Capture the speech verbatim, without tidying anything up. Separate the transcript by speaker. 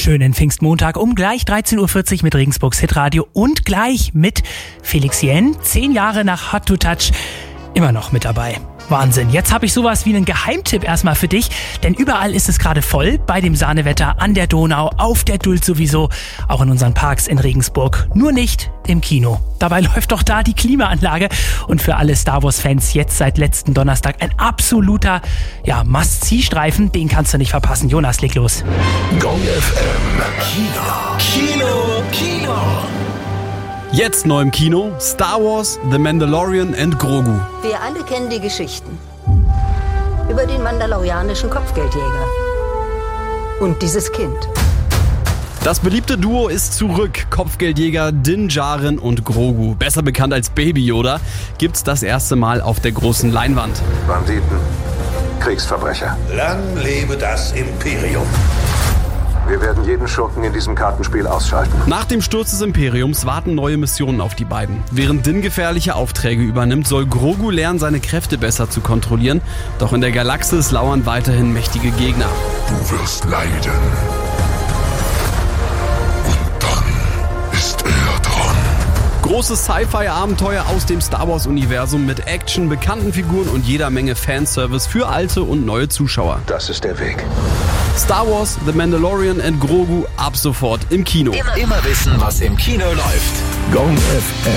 Speaker 1: schönen Pfingstmontag um gleich dreizehn Uhr vierzig mit Regensburgs Hitradio und gleich mit Felix Jähn, zehn Jahre nach Hot to Touch, immer noch mit dabei. Wahnsinn, jetzt habe ich sowas wie einen Geheimtipp erstmal für dich, denn überall ist es gerade voll, bei dem Sahnewetter, an der Donau, auf der Duld sowieso, auch in unseren Parks in Regensburg, nur nicht im Kino. Dabei läuft doch da die Klimaanlage und für alle Star Wars-Fans jetzt seit letzten Donnerstag ein absoluter, ja, Must-See-Streifen, den kannst du nicht verpassen. Jonas, leg los.
Speaker 2: Gong F M. Kino. Kino. Kino.
Speaker 3: Jetzt neu im Kino, Star Wars, The Mandalorian and Grogu.
Speaker 4: Wir alle kennen die Geschichten über den mandalorianischen Kopfgeldjäger und dieses Kind.
Speaker 3: Das beliebte Duo ist zurück. Kopfgeldjäger Din Djarin und Grogu, besser bekannt als Baby Yoda, gibt's das erste Mal auf der großen Leinwand.
Speaker 5: Banditen, Kriegsverbrecher.
Speaker 2: Lang lebe das Imperium.
Speaker 5: Wir werden jeden Schurken in diesem Kartenspiel ausschalten.
Speaker 3: Nach dem Sturz des Imperiums warten neue Missionen auf die beiden. Während Din gefährliche Aufträge übernimmt, soll Grogu lernen, seine Kräfte besser zu kontrollieren. Doch in der Galaxis lauern weiterhin mächtige Gegner.
Speaker 2: Du wirst leiden. Und dann ist er dran.
Speaker 3: Großes Sci-Fi-Abenteuer aus dem Star Wars-Universum mit Action, bekannten Figuren und jeder Menge Fanservice für alte und neue Zuschauer.
Speaker 5: Das ist der Weg.
Speaker 3: Star Wars, The Mandalorian and Grogu ab sofort im Kino.
Speaker 6: Immer, immer wissen, was im Kino läuft.
Speaker 2: Gong F M.